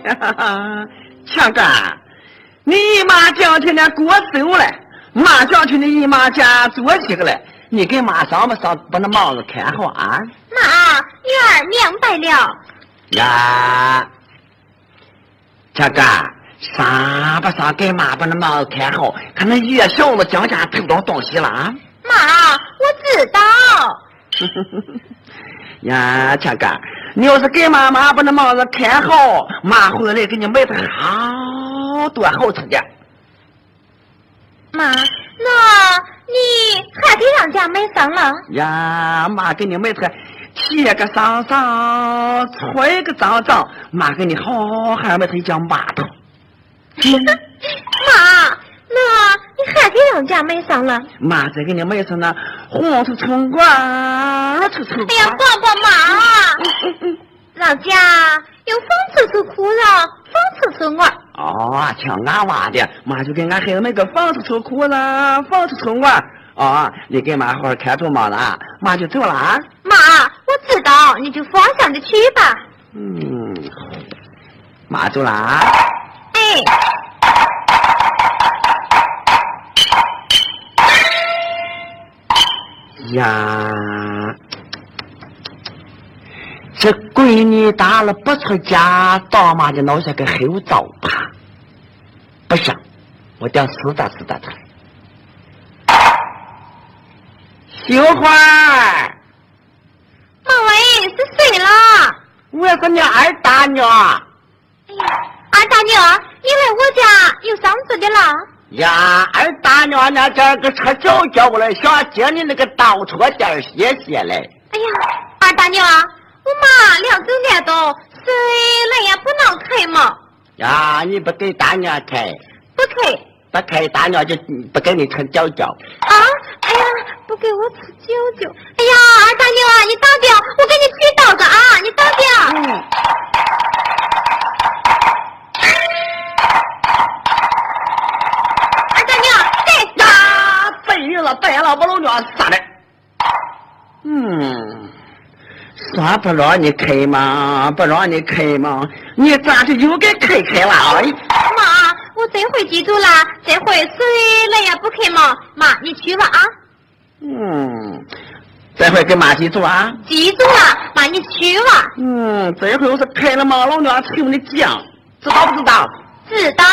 强哥，你姨妈今天呢过生了，马上去你姨妈家做几个了。你给妈上不上把那帽子看好啊？ 妈，女儿明白了。 呀，强哥，上不上给妈把那帽子看好？看那野小子将家偷到东西了啊！ 妈，我知道。 呀，强哥，你要是给妈妈把那帽子看好，妈回来给你买的好多好吃的。 妈，那你还给让家买上了？ 呀，妈给你买的切个上上，揣个脏脏，妈给你好还买的一张马桶。 妈，那你还给让家买上了？ 妈再给你买上那红土葱瓜，土葱瓜。 哎呀，爸爸妈，让家有风吃吃苦肉，风吃吃我。 哦，听俺娃的，妈就给俺孩子买个风吃吃苦了，风吃葱瓜。哦，你给妈好好看住妈了，妈就走了啊。 妈，我知道，你就放心的去吧。 妈走了啊。 哎。 呀，这闺女大了不出家，倒妈就闹下个后糟吧。不行，我得死打他。秀花， 妈喂，是谁了？ 我是你二大娘。 哎呀，二大娘，你来我家有啥子的了？ 呀，二大娘呢，这个车脚叫过来，想接你那个到车店歇歇来。 哎呀，二大娘，我妈两周年都谁来也不能开嘛。 呀，你不给大娘开？ 不开。 不开，大娘就不给你吃脚脚。 啊，哎呀，不给我吃脚脚。哎呀，二大娘，你等等，我给你去刀子啊，你等等。带了我老娘杀的。说不让你开吗？不让你开吗？你咋就又给开了？ 妈，我这回记住了，这回谁来也不开嘛。妈，你去吧啊。 这回给妈记住啊。 记住了，妈你去吧。 这回我是开了吗？老娘听你讲，知道不知道？ 知道。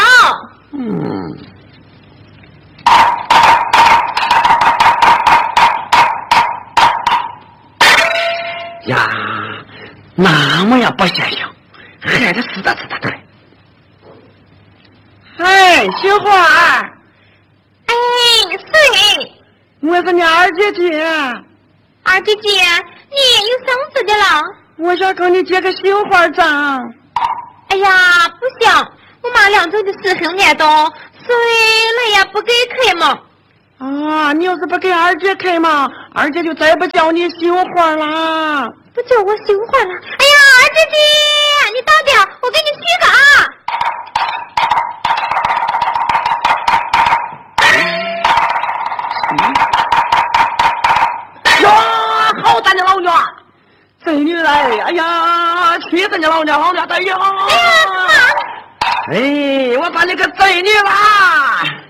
呀，那么也不现象，还是死的开。哎，小花。 哎，谁？ 我是你二姐姐。 二姐姐，你有啥子的了？ 我想跟你结个绣花账。 哎呀，不行，我妈两周的时候年到，谁来也不给开嘛。 啊，你要是不给二姐开嘛，二姐就再不叫你绣花了。 不叫我绣花了？哎呀，二姐姐，你等等，我给你取个啊。呀，好大的老娘，这女来，哎呀，气死你老娘，哎呀！哎，我把你个贼女啦！